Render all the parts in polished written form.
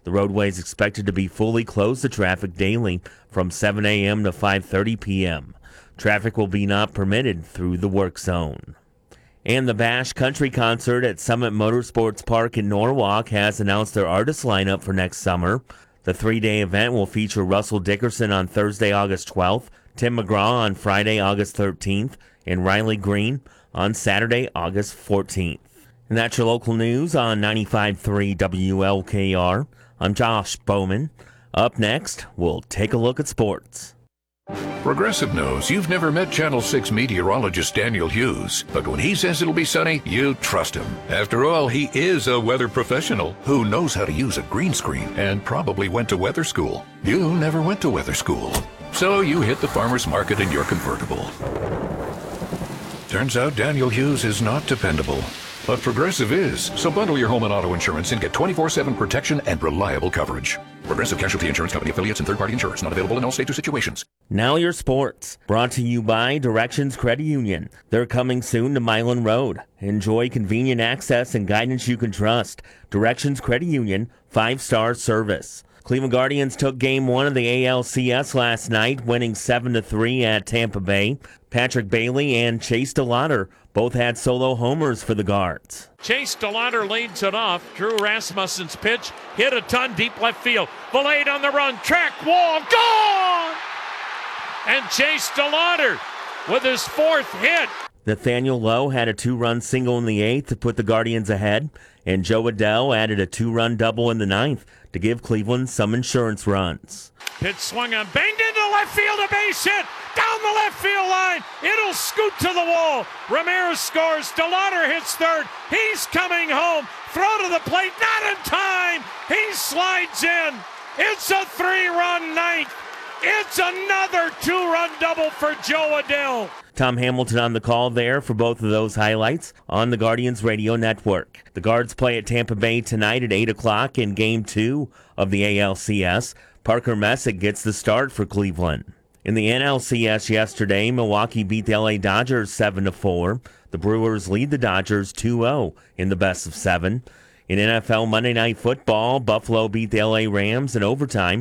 The roadway is expected to be fully closed to traffic daily from 7 a.m. to 5:30 p.m. Traffic will be not permitted through the work zone. And the Bash Country Concert at Summit Motorsports Park in Norwalk has announced their artist lineup for next summer. The 3-day event will feature Russell Dickerson on Thursday, August 12th, Tim McGraw on Friday, August 13th, and Riley Green on Saturday, August 14th. And that's your local news on 95.3 WLKR. I'm Josh Bowman. Up next, we'll take a look at sports. Progressive knows you've never met Channel 6 meteorologist Daniel Hughes, but when he says it'll be sunny, you trust him. After all, he is a weather professional who knows how to use a green screen and probably went to weather school. You never went to weather school, so you hit the farmer's market in your convertible. Turns out Daniel Hughes is not dependable, but Progressive is. So bundle your home and auto insurance and get 24/7 protection and reliable coverage. Progressive Casualty Insurance Company affiliates and third-party insurers. Not available in all states or situations. Now your sports. Brought to you by Directions Credit Union. They're coming soon to Milan Road. Enjoy convenient access and guidance you can trust. Directions Credit Union, 5-star service. Cleveland Guardians took Game 1 of the ALCS last night, winning 7-3 at Tampa Bay. Patrick Bailey and Chase DeLauder both had solo homers for the Guards. Chase DeLauder leads it off. Drew Rasmussen's pitch hit a ton deep left field. Valade on the run. Track wall. Gone! And Chase DeLauder with his 4th hit. Nathaniel Lowe had a 2-run single in the 8th to put the Guardians ahead, and Joe Adell added a 2-run double in the 9th to give Cleveland some insurance runs. Pitch swung on, banged into left field, a base hit, down the left field line. It'll scoot to the wall. Ramirez scores. DeLauder hits 3rd. He's coming home. Throw to the plate, not in time. He slides in. It's a 3-run ninth. It's another 2-run double for Joe Adell. Tom Hamilton on the call there for both of those highlights on the Guardians Radio Network. The Guards play at Tampa Bay tonight at 8 o'clock in Game 2 of the ALCS. Parker Messick gets the start for Cleveland. In the NLCS yesterday, Milwaukee beat the LA Dodgers 7-4. The Brewers lead the Dodgers 2-0 in the best of 7. In NFL Monday Night Football, Buffalo beat the LA Rams in overtime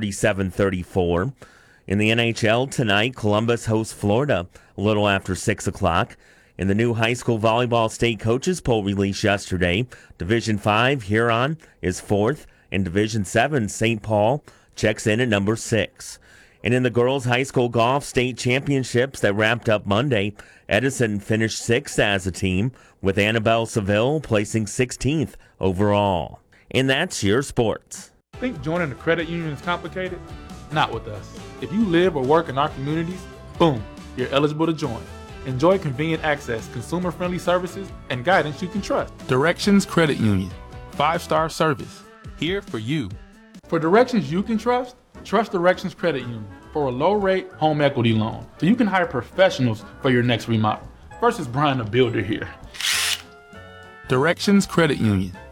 37-34. In the NHL tonight, Columbus hosts Florida a little after 6 o'clock. In the new high school volleyball state coaches poll released yesterday, Division 5 Huron is 4th, and Division 7 St. Paul checks in at number 6. And in the girls high school golf state championships that wrapped up Monday, Edison finished 6th as a team, with Annabelle Seville placing 16th overall. And that's your sports. Think joining a credit union is complicated? Not with us. If you live or work in our communities, boom, you're eligible to join. Enjoy convenient access, consumer-friendly services, and guidance you can trust. Directions Credit Union. 5-star service. Here for you. For directions you can trust Directions Credit Union for a low-rate home equity loan, so you can hire professionals for your next remodel versus Brian the Builder here. Directions Credit Union.